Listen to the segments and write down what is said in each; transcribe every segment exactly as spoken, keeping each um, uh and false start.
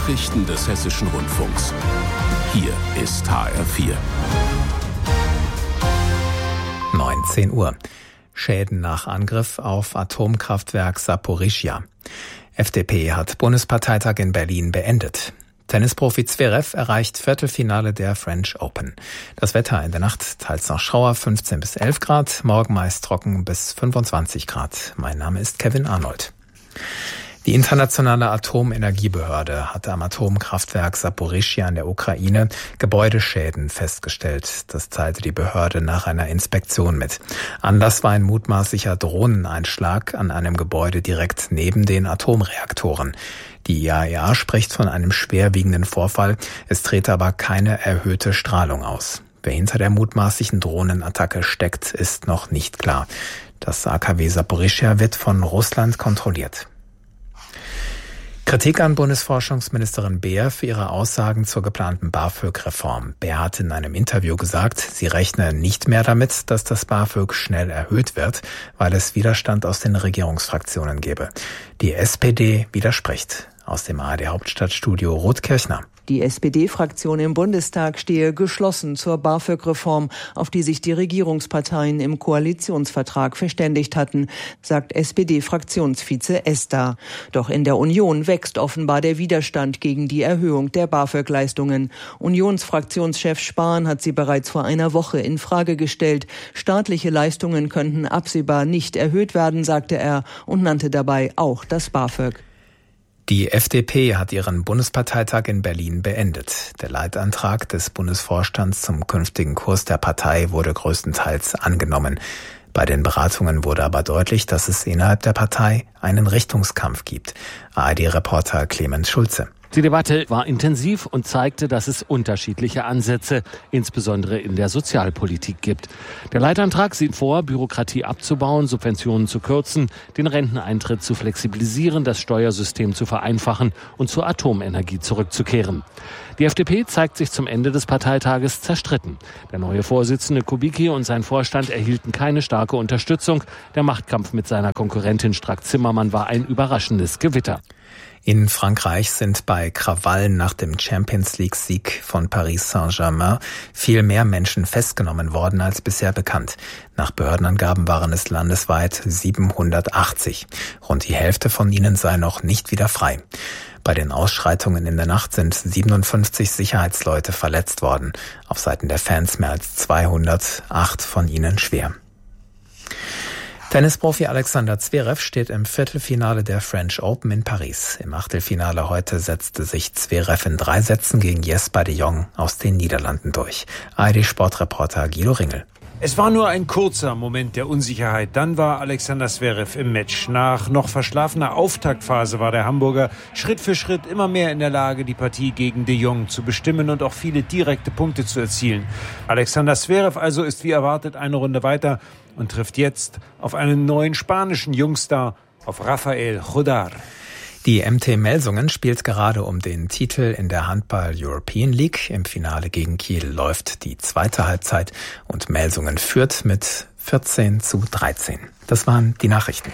Nachrichten des Hessischen Rundfunks. Hier ist H R vier. neunzehn Uhr. Schäden nach Angriff auf Atomkraftwerk Saporischschja. F D P hat Bundesparteitag in Berlin beendet. Tennisprofi Zverev erreicht Viertelfinale der French Open. Das Wetter in der Nacht teils noch Schauer, fünfzehn bis elf Grad, morgen meist trocken bis fünfundzwanzig Grad. Mein Name ist Kevin Arnold. Die internationale Atomenergiebehörde hatte am Atomkraftwerk Saporischschja in der Ukraine Gebäudeschäden festgestellt. Das teilte die Behörde nach einer Inspektion mit. Anlass war ein mutmaßlicher Drohneneinschlag an einem Gebäude direkt neben den Atomreaktoren. Die I A E A spricht von einem schwerwiegenden Vorfall. Es trete aber keine erhöhte Strahlung aus. Wer hinter der mutmaßlichen Drohnenattacke steckt, ist noch nicht klar. Das A K W Saporischschja wird von Russland kontrolliert. Kritik an Bundesforschungsministerin Beer für ihre Aussagen zur geplanten BAföG-Reform. Beer hat in einem Interview gesagt, sie rechne nicht mehr damit, dass das BAföG schnell erhöht wird, weil es Widerstand aus den Regierungsfraktionen gebe. Die S P D widerspricht. Aus dem A R D-Hauptstadtstudio Ruth Kirchner. Die S P D-Fraktion im Bundestag stehe geschlossen zur BAföG-Reform, auf die sich die Regierungsparteien im Koalitionsvertrag verständigt hatten, sagt S P D-Fraktionsvize Ester. Doch in der Union wächst offenbar der Widerstand gegen die Erhöhung der BAföG-Leistungen. Unionsfraktionschef Spahn hat sie bereits vor einer Woche in Frage gestellt. Staatliche Leistungen könnten absehbar nicht erhöht werden, sagte er und nannte dabei auch das BAföG. Die F D P hat ihren Bundesparteitag in Berlin beendet. Der Leitantrag des Bundesvorstands zum künftigen Kurs der Partei wurde größtenteils angenommen. Bei den Beratungen wurde aber deutlich, dass es innerhalb der Partei einen Richtungskampf gibt. A R D-Reporter Clemens Schulze. Die Debatte war intensiv und zeigte, dass es unterschiedliche Ansätze, insbesondere in der Sozialpolitik, gibt. Der Leitantrag sieht vor, Bürokratie abzubauen, Subventionen zu kürzen, den Renteneintritt zu flexibilisieren, das Steuersystem zu vereinfachen und zur Atomenergie zurückzukehren. Die F D P zeigt sich zum Ende des Parteitages zerstritten. Der neue Vorsitzende Kubicki und sein Vorstand erhielten keine starke Unterstützung. Der Machtkampf mit seiner Konkurrentin Strack-Zimmermann war ein überraschendes Gewitter. In Frankreich sind bei Krawallen nach dem Champions-League-Sieg von Paris Saint-Germain viel mehr Menschen festgenommen worden als bisher bekannt. Nach Behördenangaben waren es landesweit siebenhundertachtzig. Rund die Hälfte von ihnen sei noch nicht wieder frei. Bei den Ausschreitungen in der Nacht sind siebenundfünfzig Sicherheitsleute verletzt worden. Auf Seiten der Fans mehr als zweihundert, acht von ihnen schwer. Tennisprofi Alexander Zverev steht im Viertelfinale der French Open in Paris. Im Achtelfinale heute setzte sich Zverev in drei Sätzen gegen Jesper de Jong aus den Niederlanden durch. A R D-Sportreporter Guido Ringel. Es war nur ein kurzer Moment der Unsicherheit. Dann war Alexander Zverev im Match. Nach noch verschlafener Auftaktphase war der Hamburger Schritt für Schritt immer mehr in der Lage, die Partie gegen de Jong zu bestimmen und auch viele direkte Punkte zu erzielen. Alexander Zverev also ist wie erwartet eine Runde weiter und trifft jetzt auf einen neuen spanischen Jungstar, auf Rafael Jodar. Die M T Melsungen spielt gerade um den Titel in der Handball-European League. Im Finale gegen Kiel läuft die zweite Halbzeit und Melsungen führt mit vierzehn zu dreizehn. Das waren die Nachrichten.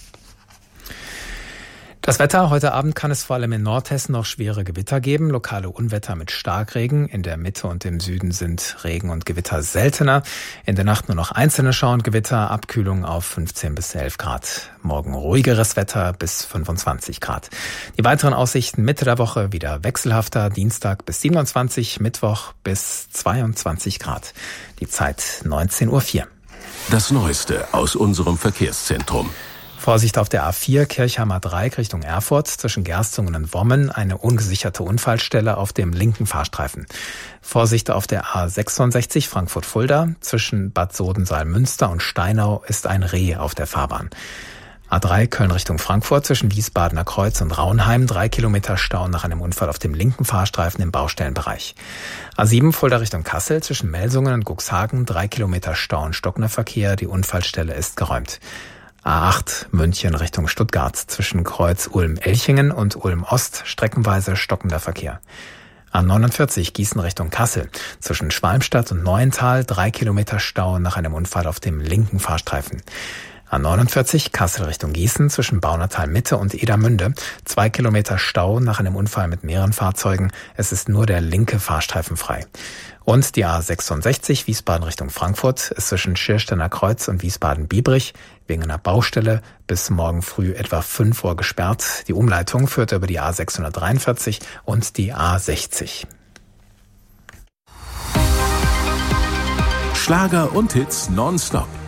Das Wetter. Heute Abend kann es vor allem in Nordhessen noch schwere Gewitter geben. Lokale Unwetter mit Starkregen. In der Mitte und im Süden sind Regen und Gewitter seltener. In der Nacht nur noch einzelne Schauer und Gewitter. Abkühlung auf fünfzehn bis elf Grad. Morgen ruhigeres Wetter bis fünfundzwanzig Grad. Die weiteren Aussichten Mitte der Woche wieder wechselhafter. Dienstag bis siebenundzwanzig, Mittwoch bis zweiundzwanzig Grad. Die Zeit neunzehn Uhr vier. Das Neueste aus unserem Verkehrszentrum. Vorsicht auf der A vier Kirchheimer Dreieck Richtung Erfurt zwischen Gerstungen und Wommen, eine ungesicherte Unfallstelle auf dem linken Fahrstreifen. Vorsicht auf der A sechsundsechzig Frankfurt-Fulda zwischen Bad Sodensaal-Münster und Steinau ist ein Reh auf der Fahrbahn. A drei Köln Richtung Frankfurt zwischen Wiesbadener Kreuz und Raunheim, drei Kilometer Stau nach einem Unfall auf dem linken Fahrstreifen im Baustellenbereich. A sieben Fulda Richtung Kassel zwischen Melsungen und Cuxhagen, drei Kilometer Stau und stockender Verkehr, die Unfallstelle ist geräumt. A acht München Richtung Stuttgart zwischen Kreuz Ulm-Elchingen und Ulm-Ost streckenweise stockender Verkehr. A neunundvierzig Gießen Richtung Kassel zwischen Schwalmstadt und Neuental drei Kilometer Stau nach einem Unfall auf dem linken Fahrstreifen. A neunundvierzig Kassel Richtung Gießen zwischen Baunatal Mitte und Edermünde. Zwei Kilometer Stau nach einem Unfall mit mehreren Fahrzeugen. Es ist nur der linke Fahrstreifen frei. Und die A sechsundsechzig Wiesbaden Richtung Frankfurt ist zwischen Schiersteiner Kreuz und Wiesbaden-Biebrich wegen einer Baustelle bis morgen früh etwa fünf Uhr gesperrt. Die Umleitung führt über die A sechshundertdreiundvierzig und die A sechzig. Schlager und Hits nonstop